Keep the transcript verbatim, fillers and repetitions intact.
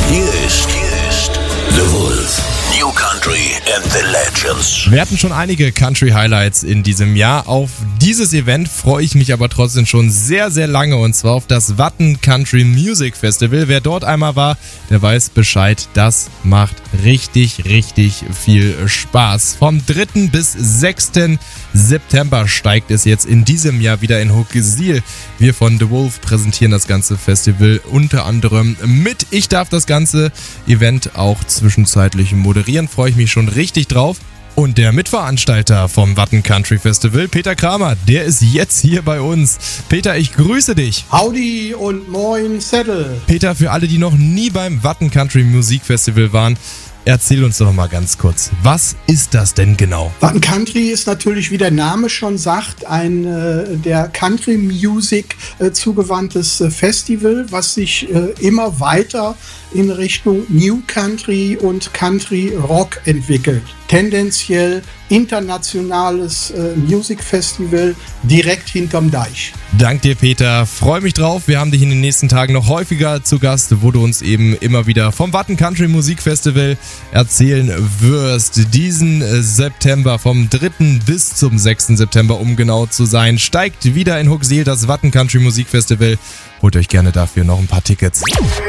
Hier ist, hier ist The Wolf. New Country and the Legends. Wir hatten schon einige Country-Highlights in diesem Jahr. Auf dieses Event freue ich mich aber trotzdem schon sehr, sehr lange, und zwar auf das Watten Country Music Festival. Wer dort einmal war, der weiß Bescheid. Das macht richtig, richtig viel Spaß. Vom dritten bis sechsten September steigt es jetzt in diesem Jahr wieder in Hoogezeel. Wir von The Wolf präsentieren das ganze Festival unter anderem mit. Ich darf das ganze Event auch zwischenzeitlich moderieren. Freue ich mich schon richtig drauf. Und der Mitveranstalter vom Watten Country Festival, Peter Kramer, der ist jetzt hier bei uns. Peter, ich grüße dich. Howdy und moin Zettel. Peter, für alle, die noch nie beim Watten Country Musik Festival waren, erzähl uns doch mal ganz kurz, was ist das denn genau? Watten Country ist natürlich, wie der Name schon sagt, ein äh, der Country Music äh, zugewandtes äh, Festival, was sich äh, immer weiter in Richtung New Country und Country Rock entwickelt. Tendenziell internationales äh, Music Festival direkt hinterm Deich. Dank dir, Peter. Freue mich drauf. Wir haben dich in den nächsten Tagen noch häufiger zu Gast, wo du uns eben immer wieder vom Watten Country Musik Festival erzählen wirst. Diesen September vom dritten bis zum sechsten September, um genau zu sein, steigt wieder in Hoogezeel das Watten Country Musik Festival. Holt euch gerne dafür noch ein paar Tickets.